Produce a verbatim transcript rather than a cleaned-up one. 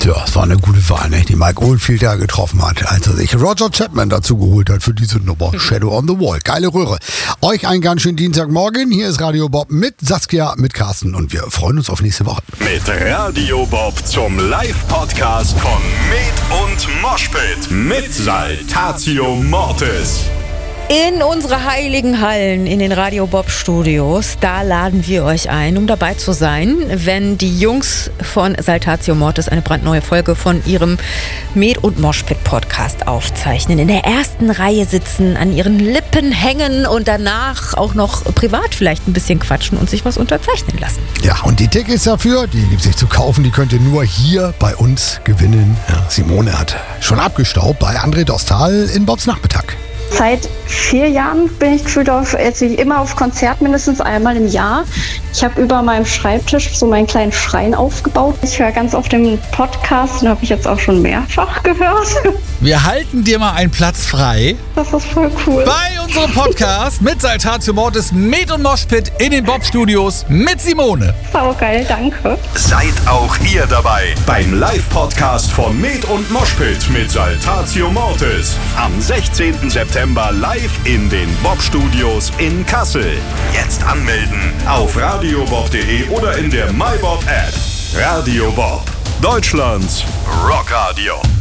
Tja, es war eine gute Wahl, ne? Die Mike Oldfield da getroffen hat, als er sich Roger Chapman dazu geholt hat für diese Nummer. Shadow on the Wall. Geile Röhre. Euch einen ganz schönen Dienstagmorgen. Hier ist Radio Bob mit Saskia, mit Carsten und wir freuen uns auf nächste Woche. Mit Radio Bob zum Live-Podcast von Med und Moshpit mit Saltatio Mortis. In unsere heiligen Hallen, in den Radio Bob Studios, da laden wir euch ein, um dabei zu sein, wenn die Jungs von Saltatio Mortis eine brandneue Folge von ihrem Med- und Moshpit-Podcast aufzeichnen. In der ersten Reihe sitzen, an ihren Lippen hängen und danach auch noch privat vielleicht ein bisschen quatschen und sich was unterzeichnen lassen. Ja, und die Tickets dafür, die gibt es nicht zu kaufen, die könnt ihr nur hier bei uns gewinnen. Ja, Simone hat schon abgestaubt bei André Dostal in Bobs Nachmittag. Seit vier Jahren bin ich gefühlt auf, also immer auf Konzert, mindestens einmal im Jahr. Ich habe über meinem Schreibtisch so meinen kleinen Schrein aufgebaut. Ich höre ganz oft den Podcast und habe ich jetzt auch schon mehrfach gehört. Wir halten dir mal einen Platz frei. Das ist voll cool. Bei unserem Podcast mit Saltatio Mortis, Med und Moshpit in den Bob Studios mit Simone. Saugeil, danke. Seid auch ihr dabei beim Live-Podcast von Med und Moshpit mit Saltatio Mortis. Am sechzehnten September live in den Bob Studios in Kassel. Jetzt anmelden auf radiobob punkt de oder in der MyBob App. Radio Bob, Deutschlands Rockradio.